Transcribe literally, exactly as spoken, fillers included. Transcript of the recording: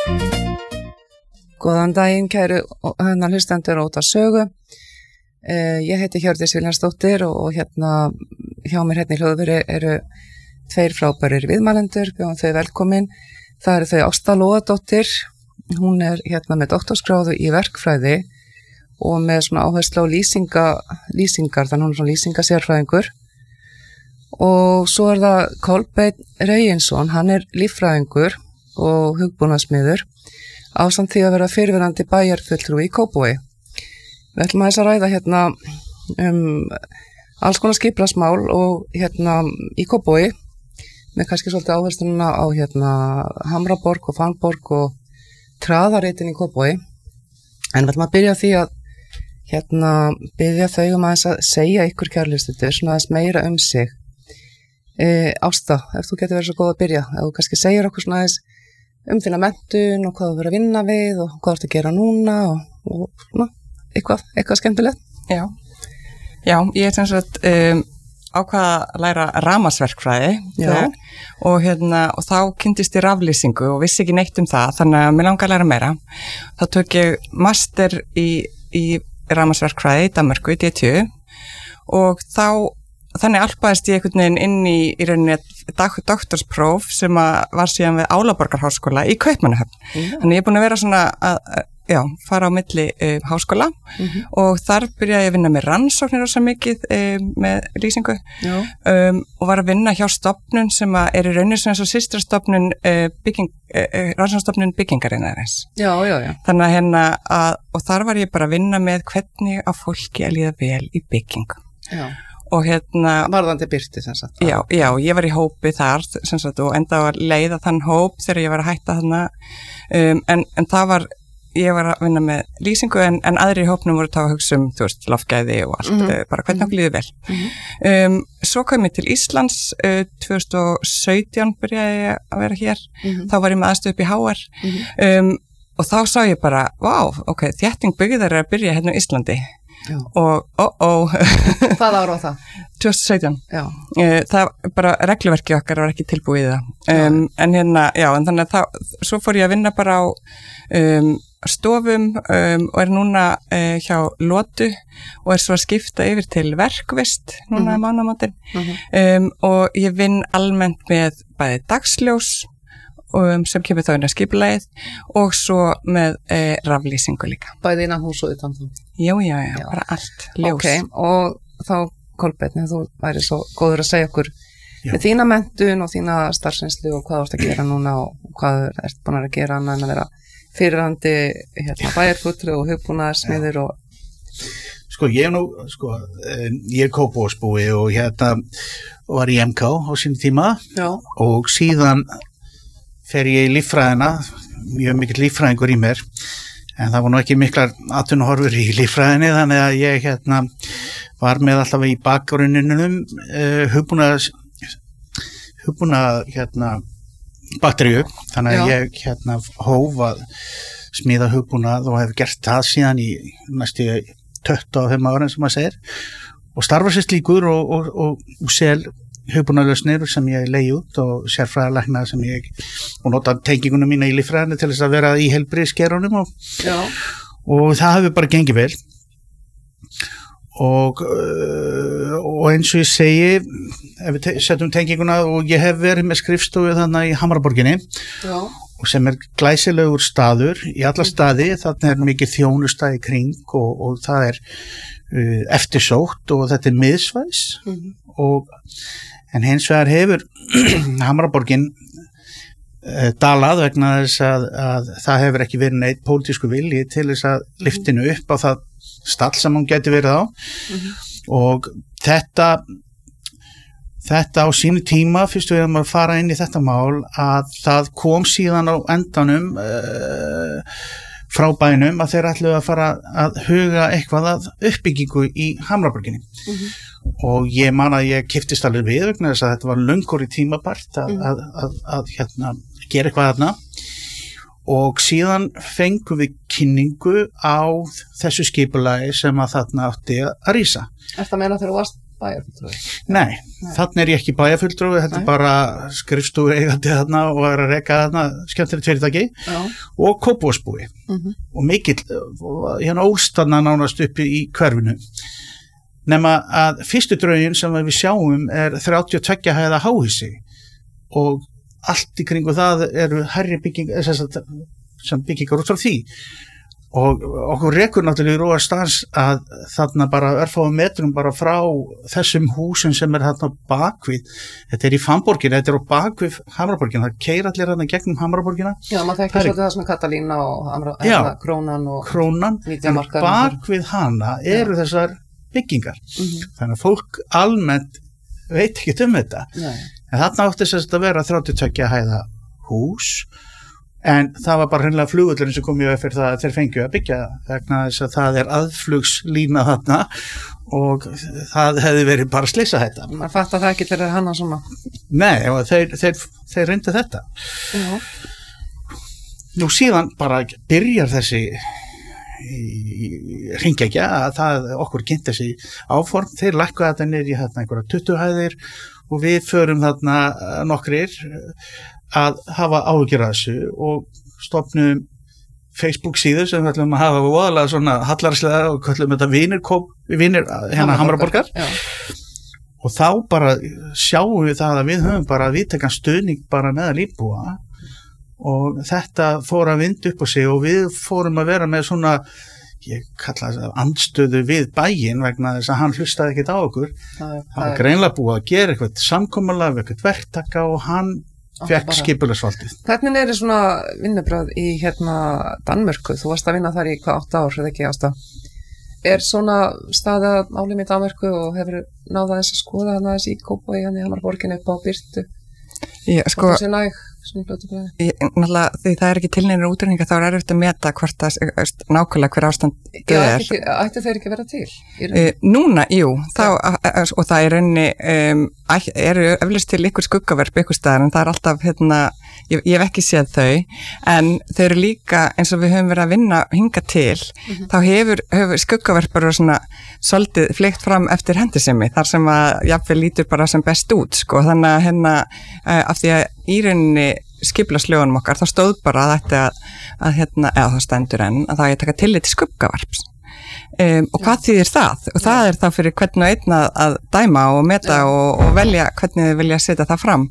Góðan daginn, kæru hennar hlustendur og út af sögu. Uh, ég heiti Hjördís Viljánsdóttir og, og hérna hjá mér hérna í hljóðveri eru tveir frábærir viðmælendur, bjóðum þau velkomin. Það eru þau Ásta Lóadóttir, hún er hérna með doktorsgráðu í verkfræði og með svona áherslu á lýsinga, lýsingar, þannig hún er svona lýsingasérfræðingur. Og svo er það Kolbeinn Reynsson, hann er líffræðingur og hugbúnaðarsmiður ásamt því að vera fyrirverandi bæjarfulltrúi í Kópavogi. Við ætlum aðeins að ræða hérna um alls konar skipulagsmál og hérna í Kópavogi með kannski svolítið áhersluna á hérna Hamraborg og Fannborg og traðarreitin í Kópavogi. En við ætlum að byrja á því að hérna biðja þau um aðeins að segja ykkur kærlustendur svona aðeins meira um sig. E, Ásta, ef þú getur verið svo góð að byrja, ef þú kannski segir okkur svona aðeins um þína menntun og hvað þú verið að vinna við og hvað þú ert að gera núna og, og svona, eitthvað, eitthvað skemmtilegt. Já, Já ég er sem sagt um, ákvað að læra rafmagnsverkfræði og, hérna, og þá kynntist ég raflýsingu og vissi ekki neitt um það, þannig að mér langar að læra meira. Þá tók ég master í, í rafmagnsverkfræði í Danmörku, í D T U og þá þannig alpaðist ég einhvern veginn inn í, í rauninni doktorspróf sem að var síðan við Álaborgarháskóla í Kaupmannahöfn. Yeah. Þannig ég er búin að vera svona að, já, fara á milli uh, háskóla mm-hmm. og þar byrjaði ég að vinna með rannsóknir og svo mikið uh, með lýsingu um, og var að vinna hjá stofnun sem að er í rauninni svona svo systrastofnun uh, bygging, uh, rannsóknarstofnun byggingarinnar. Já, já, já. Þannig að hérna að, og þar var ég bara að vinna með hvernig á fólki að líða vel í bygging. Já. Og hérna varðandi Birti sem sagt. Já, já, ég var í hópi þar sem sagt og enda að leiða þann hóp þegar ég var að hætta þarna um, en, en það var, ég var að vinna með lýsingu en, en aðri í hópnum voru að taka hugsa um, þú veist, loftgæði og allt, mm-hmm. bara hvernig okkur líður vel. Mm-hmm. Um, svo kom ég til Íslands uh, tvö þúsund og sautján byrjaði ég að vera hér, mm-hmm. þá var ég með aðstöðu upp í H R mm-hmm. um, og þá sá ég bara, vá, ok, þétting byggðar er að byrja hérna í Íslandi. Já. Og ó ó hvað ára á það? tvö þúsund og sautján. Já. Það bara regluverki okkar var ekki tilbúið það. Um, en hérna, já, en þannig að það, svo fór ég að vinna bara á um, stofum um, og er núna uh, hjá Lotu og er svo að skipta yfir til verkvist núna mm-hmm. mánaðamótin mm-hmm. um, og ég vinn almennt með bæði dagsljós Um, sem kemur þá inn að skipulagið og svo með e, raflýsingu líka. Bæði innan hús og utan þú? Já, já, já, já, bara allt ljós. Ok, og þá Kolbeinn, þú væri svo góður að segja okkur með þína menntun og þína starfsreynslu og hvað þú ert að gera núna og hvað þú ert búin að gera annað en að vera fyrirhandi hérna, bæjarfulltrúi og hugbúnaðarsmiður og... Sko, ég er nú, sko, ég er Kópavogsbúi og hérna var í M K á sín tíma já. Og síðan fer ég í líffræðina, mjög mikill líffræðingur í mér, en það var nú ekki miklar atvinnuhorfur í líffræðinni, þannig að ég hérna var með alltaf í bakgrunninum uh, hugbúnað, hugbúnað hérna bakteríu, þannig að Já. Ég hérna hóf að smíða hugbúnað og hef gert það síðan í næstu tuttugu og fimm ára sem maður segir, og starfa sér slíkur og, og, og, og sel hugbúnaðlausnir sem ég leiði út og sérfræðalækna sem ég og nota tengingunum mína í líffræðinni til þess að vera í heilbrigðiskerunum og, og það hefur bara gengið vel og, og eins og ég segi ef við te- setjum tenginguna og ég hef verið með skrifstofu þannig í Hamraborginni Já. Og sem er glæsilegur staður í alla staði, þarna er mikið þjónusta í kring og, og það er uh, eftirsótt og þetta er miðsvæðis mm-hmm. og en hins vegar hefur Hamraborgin uh, dalað vegna þess að, að það hefur ekki verið neitt pólitísku vilji til þess að lyftinu upp á það stall sem hún geti verið á mm-hmm. og þetta þetta á sínu tíma fyrst við erum að fara inn í þetta mál að það kom síðan á endanum uh, frá bænum að þeir ætluðu að fara að huga eitthvað að uppbyggingu í Hamraborginni mm-hmm. og ég man að ég kiftist alveg við vegna þess að þetta var löngur í tímabært að, mm. að, að, að hérna, gera eitthvað þarna og síðan fengum við kynningu á þessu skipulagi sem að þarna átti að rísa. Er það meina þegar þú varst bæjarfulltrúi? Nei, Nei. Þannig er ég ekki bæjarfulltrúi, þetta er bara skrifstúi eigandi þarna og er að reka þarna skemmtilegt fyrirtæki og Kópavogsbúi uh-huh. og mikill, hérna ólstanna nánast uppi í hverfinu. Nema að fyrstu draugin sem við sjáum er þrjátíu og tveggja hæða háhýsi og allt í kringu það eru hærri byggingar sem byggingar út frá því. Og okkur rekur náttúrulega í róa stans að þarna bara örfáum metrum bara frá þessum húsum sem er þarna bakvið. Þetta er í Fannborginni, þetta er á bakvið Hamraborgina, það keira allir þarna gegnum Hamraborgina. Já, maður þekkir svolítið það sem Katalína og Hamra, hérna, Krónan og Krónan, en bakvið hana eru Já. Þessar byggingar. Mm-hmm. Þannig að fólk almennt veit ekki um þetta. Nei. En þarna átti þess að vera þrjátíu og tveggja hæða hús. En það var bara hreinlega flugvöllurinn sem kom mjög eftir það að þeir fengju að byggja vegna þess að það er aðflugslína þarna og það hefði verið bara slisa þetta. Man fattar það ekki til að hanna svona. Nei, þeir, þeir, þeir reyndu þetta. Já. Nú síðan bara byrjar þessi hringekja að það okkur kynnt þessi áform. Þeir lækku þetta niður í þarna einhverja tuttugu hæðir og við förum þarna nokkrir að hafa áhyggjur að þessu og stofnum Facebook síðu sem við ætlum að hafa voðalega svona hallarslega og kallum þetta vinir, vinir hérna Hamraborgar og þá bara sjáum við það að við höfum bara viðtekan stuðning bara meðal íbúa og þetta fór að vinda upp á sig og við fórum að vera með svona ég kalla það andstöðu við bæinn vegna þess að hann hlustaði ekkert á okkur það var greinlega búið að gera eitthvað samkomulag, eitthvað verktaka og hann fekk skipulagsvaldið. Hvernig er þetta svona vinnubröð í hérna Danmörku? Þú varst að vinna þar í hvað átta ár, eða ekki ásta? Er svona staða álum í Danmörku og hefur náða þess að skoða hana þessi í Kópavogi hann í Hamraborginni upp á Birtu? Já, sko, það sé næg, svona blötu blæði. Náttúrulega, því það er ekki tilneinir útreikninga þá er erfitt að meta hvort það er nákvæmlega hver ástand er. Ekki, ættu þeir ekki vera til? E, núna, jú, þá, og það er enni, um, eru eflust til ykkur skuggaverp ykkur staðar en það er alltaf, hérna, ég, ég hef ekki séð þau, en þau eru líka eins og við höfum verið að vinna hinga til, mm-hmm. þá hefur, hefur skuggaverpar og svona svolítið fleikt fram eftir hendisemi, þar sem að jafnvel lítur bara sem best út, sko, þannig að hérna, af því að í rauninni skipulagslögunum okkar, þá stóð bara að þetta að, að hérna, eða það stendur enn, að það er að taka tillit til skuggavarps. Um, og hvað þýðir það? Og það er þá fyrir hvern og einn að, að dæma og meta og, og velja hvernig þið vilja setja það fram.